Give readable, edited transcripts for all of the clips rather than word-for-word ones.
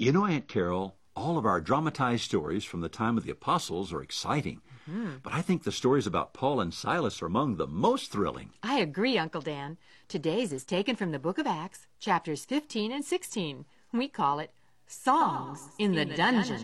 You know, Aunt Carol, all of our dramatized stories from the time of the apostles are exciting. But I think the stories about Paul and Silas are among the most thrilling. I agree, Uncle Dan. Today's is taken from the book of Acts, chapters 15 and 16. We call it Songs in the Dungeon.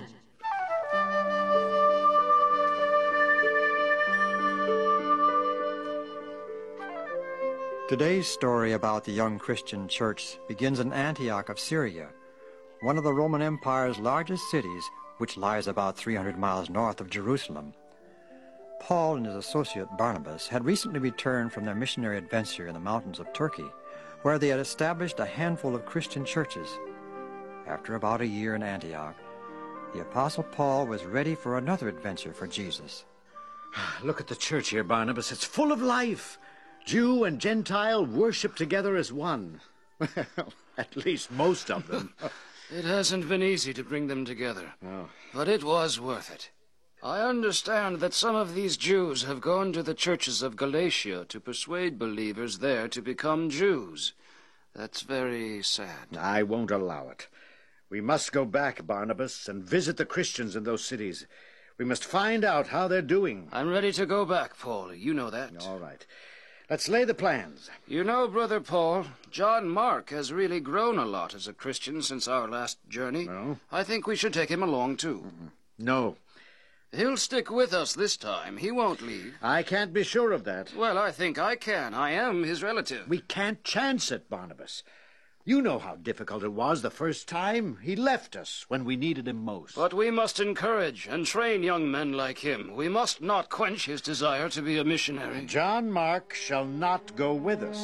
Today's story about the young Christian church begins in Antioch of Syria, one of the Roman Empire's largest cities, which lies about 300 miles north of Jerusalem. Paul and his associate Barnabas had recently returned from their missionary adventure in the mountains of Turkey, where they had established a handful of Christian churches. After about a year in Antioch, the Apostle Paul was ready for another adventure for Jesus. Look at the church here, Barnabas. It's full of life. Jew and Gentile worship together as one. Well, at least most of them. It hasn't been easy to bring them together, but it was worth it. I understand that some of these Jews have gone to the churches of Galatia to persuade believers there to become Jews. That's very sad. I won't allow it. We must go back, Barnabas, and visit the Christians in those cities. We must find out how they're doing. I'm ready to go back, Paul. You know that. All right. Let's lay the plans. You know, Brother Paul, John Mark has really grown a lot as a Christian since our last journey. No? I think we should take him along, too. No. He'll stick with us this time. He won't leave. I can't be sure of that. Well, I think I can. I am his relative. We can't chance it, Barnabas. You know how difficult it was the first time. He left us when we needed him most. But we must encourage and train young men like him. We must not quench his desire to be a missionary. John Mark shall not go with us.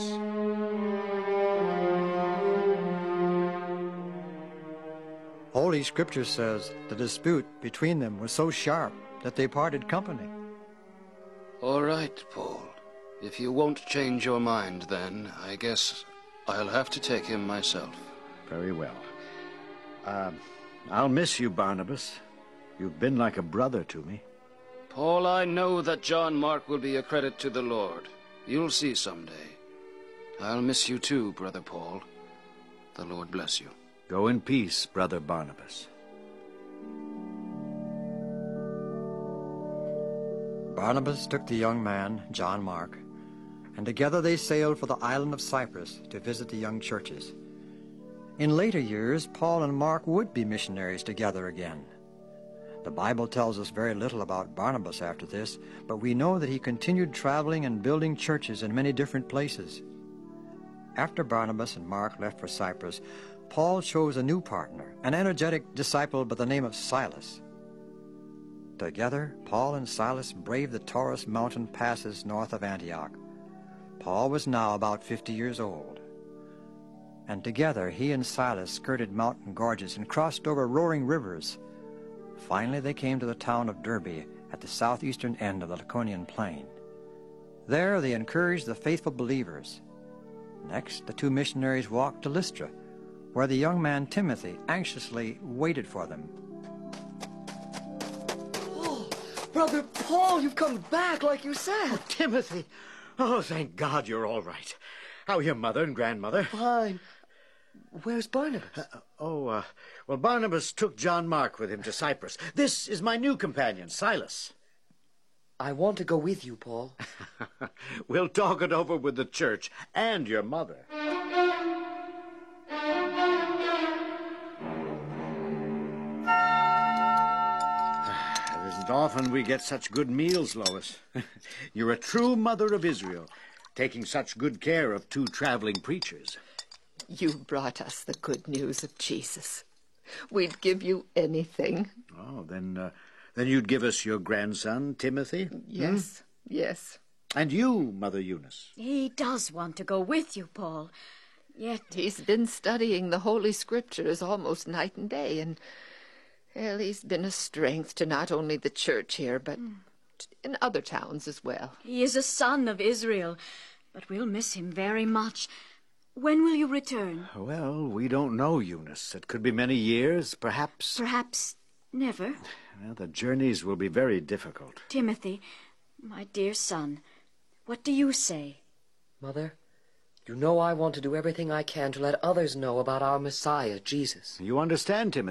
Holy Scripture says the dispute between them was so sharp that they parted company. All right, Paul. If you won't change your mind, then I guess I'll have to take him myself. Very well. I'll miss you, Barnabas. You've been like a brother to me. Paul, I know that John Mark will be a credit to the Lord. You'll see someday. I'll miss you too, Brother Paul. The Lord bless you. Go in peace, Brother Barnabas. Barnabas took the young man, John Mark, and together they sailed for the island of Cyprus to visit the young churches. In later years, Paul and Mark would be missionaries together again. The Bible tells us very little about Barnabas after this, but we know that he continued traveling and building churches in many different places. After Barnabas and Mark left for Cyprus, Paul chose a new partner, an energetic disciple by the name of Silas. Together, Paul and Silas braved the Taurus mountain passes north of Antioch. Paul was now about 50 years old. And together, he and Silas skirted mountain gorges and crossed over roaring rivers. Finally, they came to the town of Derbe at the southeastern end of the Laconian plain. There, they encouraged the faithful believers. Next, the two missionaries walked to Lystra, where the young man Timothy anxiously waited for them. Oh, Brother Paul, you've come back like you said. Oh, Timothy! Oh, thank God you're all right. How are your mother and grandmother? Fine. Where's Barnabas? Well, Barnabas took John Mark with him to Cyprus. This is my new companion, Silas. I want to go with you, Paul. We'll talk it over with the church and your mother. It isn't often we get such good meals, Lois. You're a true mother of Israel, taking such good care of two traveling preachers. You brought us the good news of Jesus. We'd give you anything. Oh, then you'd give us your grandson, Timothy? Yes, yes. And you, Mother Eunice? He does want to go with you, Paul. Yet He's been studying the Holy Scriptures almost night and day, and, well, he's been a strength to not only the church here, but in other towns as well. he is a son of Israel, but we'll miss him very much. When will you return? Well, we don't know, Eunice. It could be many years, perhaps. Perhaps never. Well, the journeys will be very difficult. Timothy, my dear son, what do you say? Mother, you know I want to do everything I can to let others know about our Messiah, Jesus. You understand, Timothy?